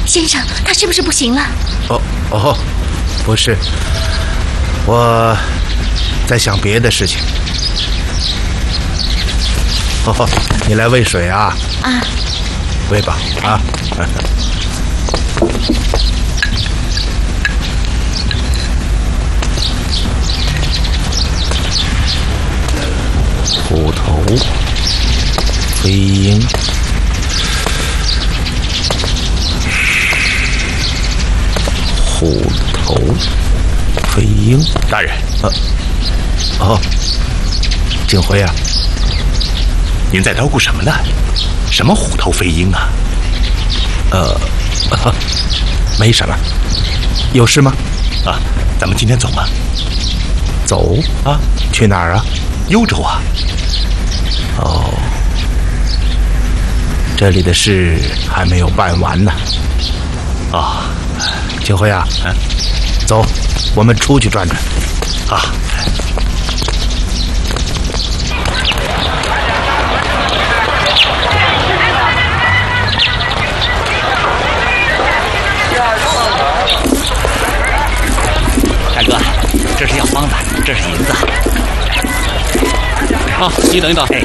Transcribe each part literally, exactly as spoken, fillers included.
先生，他是不是不行了？ 哦哦，不是，我在想别的事情。哦，你来喂水啊？ 啊， 喂吧，啊。虎头飞鹰，虎头飞鹰。 大人， 呃，哦，景辉啊， 您在叨咕什么呢？什么虎头飞鹰啊？ 呃，啊、没什么，有事吗？ 啊，咱们今天走吗？ 走啊？ 去哪儿啊？ 幽州啊。 哦，这里的事还没有办完呢。 啊， 景辉啊， 嗯， 走，我们出去转转。 啊。 大哥，这是药方子，这是银子。啊，你等一等。哎，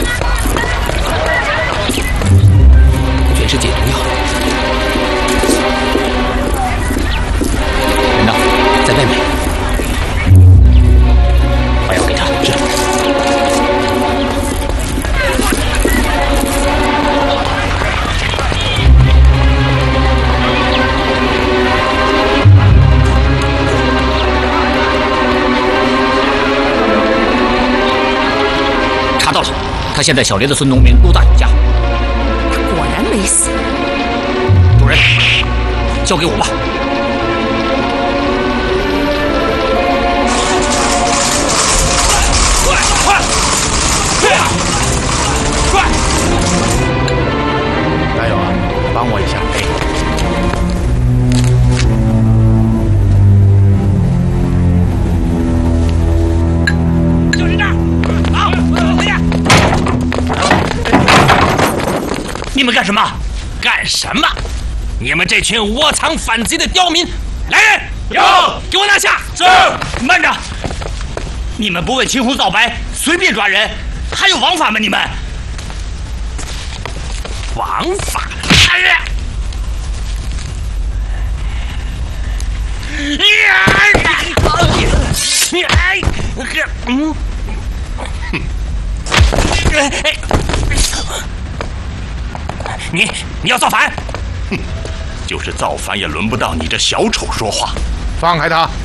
全是解毒药。人呢？在外面。把药给他。是。查到了，他现在小林的孙农民陆大有家。 果然没死。 主人，交给我吧。快快快啊！快！ 加油啊！帮我一下。哎。 就是这儿。好，回去。你们干什么？干什么？你们这群窝藏反贼的刁民！来人，有，给我拿下！是。慢着，你们不问青红皂白，随便抓人，还有王法吗？你们王法？哎呀！哎，嗯，哎，你你要造反？ 哼，就是造反也轮不到你这小丑说话。 放开他！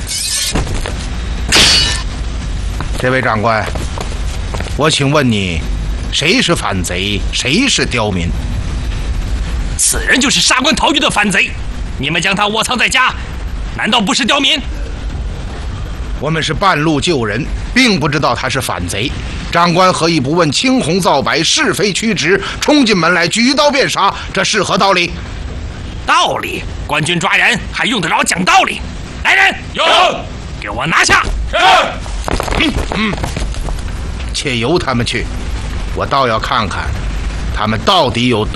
这位长官，我请问你，谁是反贼，谁是刁民？ 此人就是杀官逃狱的反贼，你们将他窝藏在家，难道不是刁民？ 我们是半路救人，并不知道他是反贼。长官何以不问青红皂白、是非曲直，冲进门来举刀便杀？这是何道理？ 道理？官军抓人还用得着讲道理？来人，有，给我拿下！是。 嗯嗯，且由他们去，我倒要看看他们到底有多